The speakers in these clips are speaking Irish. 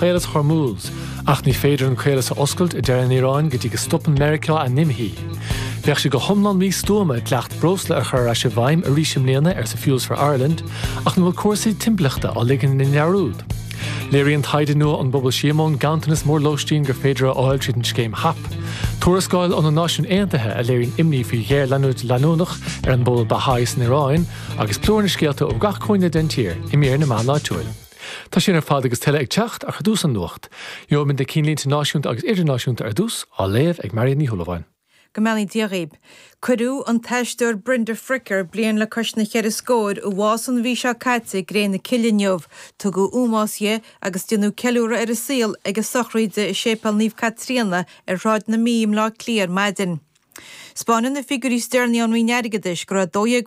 Chélas Hormúls, ach ní féidir an Chélas a oscailt I deir an Iráin go dtí go stoppen America a nimhí. Bheadh sé go thomlan mí stúma cleacht brosla a chur a sé bhaim a rísim léana sa Fuels for Ireland, ach nó bhfuil cuasaí timplachta á ligean in Nearúd. Léiríonn taide nua an bobal Siamón gantanas mór lóistín gur féidir a áil tríd an scéim hap. Tuarascáil an náisiún aontaithe a léiríonn imní faoi ghéir leanúid leanúnach ar an bol Bahá'ís na Iráin agus plúir na scéalta ó gach coinne den tír I méar na man láitiúil. Tá sin ar fád agus tuile ag teacht a chadús an nuacht. Jomin de cínlínta náisiúnta agus idirnáisiúnta ar dús á léamh ag Marian ní Hullabhain. Gemelli diarib. Cudú an teisteúir Brenda Fricker blian le cosna cheir scóid ó bhásan bhí se caite gréna cilneomh tu go úmásie agus dionú ceúra ar a síl ag a sochraide I sépal níomh Catríana ar ráid na mím lá clíar maidin. Spánan na figurí stearnaí an mhuineargadis gur a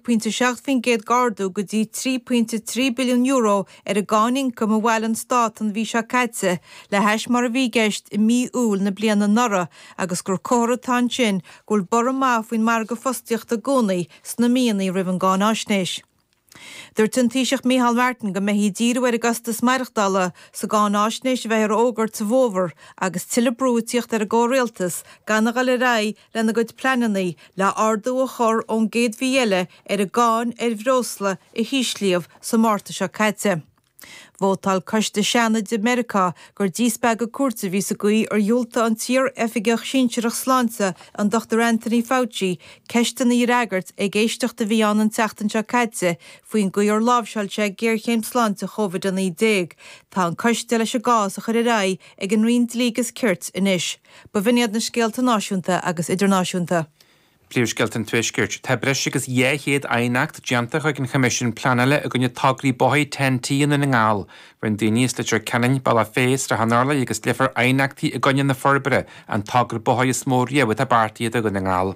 2.7 gardú go dtí 3.3 billiún euro ar a gáning go a bhhail an stát an bhí se caite le heis mar a bhí geist I mí úl na bliana nora agus gur córatá sin gúil bor má faoin mar go fostiocht a gcónaí sna míanaí rih an gáin áisnéis. Dúirt Taoiseach Micheál Martin go mbeidh díreadh ar Augustus Maireachtála sa gáin áisnéis bheith ar ógur sa bhómhar agus tuile brútíocht ar a ggóréaltas gan a le ra lena go plananaí le ardú a chur ón géad bhíile ar a gáin ar bhrósla I híslíomh sa Márta se caite. Bhótal coiste seanna de America gur díosbeag go cuarta bhí sa gaí ar dúlta an tír effigeach sinseach sláinte an Dr. Anthony Fauci ceistan í ragart ag éisteach de bhí an teachtain se caite faoin gaí ar lábhseil se géirchéim sláinte chovid an I Tá an coiste leis a gás a chur ra ag an rion lígus cirt inis, ba bhiniad na scéalta náisiúnta agus idirnáisiúnta. Plíosceilt an tuiscirt. Tá breis agus héad ainacht deantach ag an commission planile a gonne tagraí bothaí 10 in na ngáil, rin daoine litir ceann balla fééis a hanarla agus lifar ainachtaí a gonne na forbere an tagra bothaí smórí a bhfuil a bartíad a go na ngáil.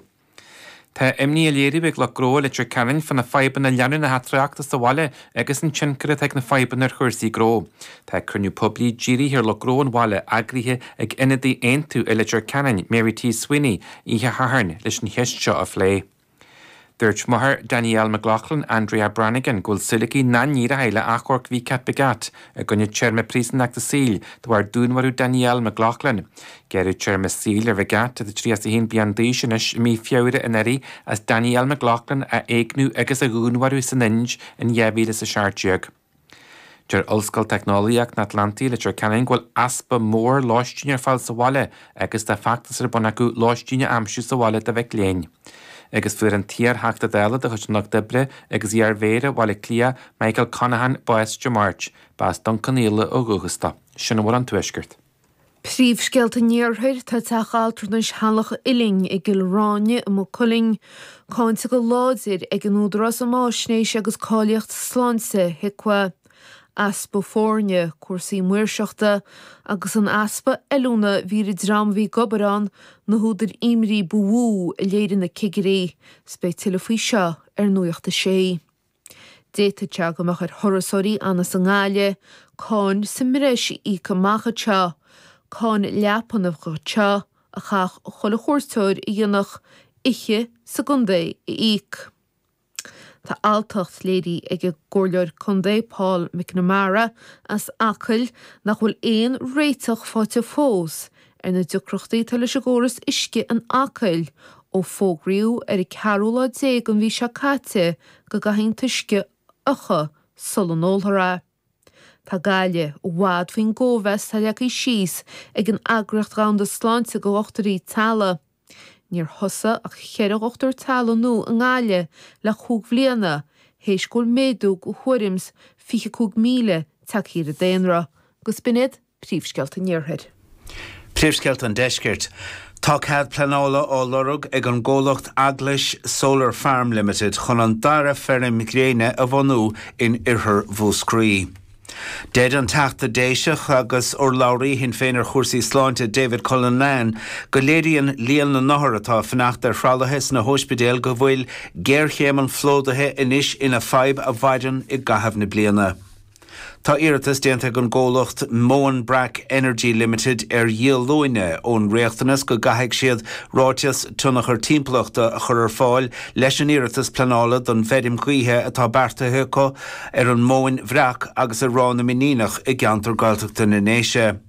Tá imní a léirí bheith le gró litir ceann fan na faiban na leanú na hatraachtas sa bhaile agus an tincara ag na faiban ar chuirsaí gró. Tá cruniú poblí ddírí ar le gró an bhaile agríthe ag inadaí aontu i litir ceann Mary T. Sweeney ihe Harn leis an heisteo a phlé. Dúirt maithir Danielle McLaughlin, Andrea Brannigan gúil silaí na níra heile achorc bhí cap begat a gonne chairma prísanach de síl dwar dúnharú Danielle McLaughlin. Geirú chairma síl ar begat a trías a hén biandéisianis mí fiúire in eri as Danielle McLaughlin a éignú agus a gúnharú san inj in jebhíle sa seartteag. Deir Ulscoil Technoliaach na Atlantaí le tir ceann ghfuil aspa mór láistíine ar fáil sa bhaile agus tá factas ar buna acu láistíine amsú sa bhaile a bheith léin. Agus fuair an tíar heachta déile de chuisteach dibre agus dhear mhéire bhaile clia Michael Conahan Boas de March bás Duncan Éile ó Gúgusta. Sinna bhfuil an tuiscirt. Príomhscéalta níorthair tá teacháltarnas halacha iling ag gilráine a mo culling cáinte go láidir ag an údras a máisnéis agus cáilíocht sláinte hicwa aspa fórne cuasaí muirseachta agus an aspa eilúna víri drám hí gobarán na húdar imrí buú a léidir na cigirí spé tilefaí seo ar nuachta sé. Déta te go mach ar thorasóirí anna sa ngáile, cáin sa mireis í go macha te, cáin leapanamh go te a chach chola chóirteoir I dionach ihe secundé I íc. Tá altacht léirí ag a gcóirleoir Condé Paul McNamara as acail nach bhfuil éon réiteach fáte fós ar na ducrochtaí tal leis a ggóras isce an acail ó fógriú ar I cearúla déag an bhí se caite go gaithín tuisce ucha solanólthara. Tá gaile ó bhád faoin ggóbheas tá leach I síos ag an agracht gan de sláinte go ochtarí tala. Níor thosa ach cheir ochtar tala nó an gáile le chúg bhliana, héis gúil méadú go chuirims 25,000 takeír a déanra, gus binid príomhscealta níorthair. Príomhscealta an deiscirt. Tá cead planála ó lorug ag an ggólacht Aglis Solar Farm Limited chun an dara ferrim gréine a bhanú in Irthar Bhúscrí. Dead an teachta déiseach agus or laurí hin féinar chuirsaí sláinte David Cullinan go léiríonn líal na nahar atá fanacht ar fralahes na hóspidéal go bhfuil géirchéim an flódathe inis ina feib a bhaidan I gathab na bliana. Tá iartas déanta an ggólacht Moan Brack Energy Limited ar dhiallóine ón réachtanas go gaithigh siad ráiteas tunnachar timplachta a chur ar fáil leis an iartas planála don bhedim chuithe atá beartathe có ar an Moan Brack agus a rána minínach I gceantar gailteachta na néise.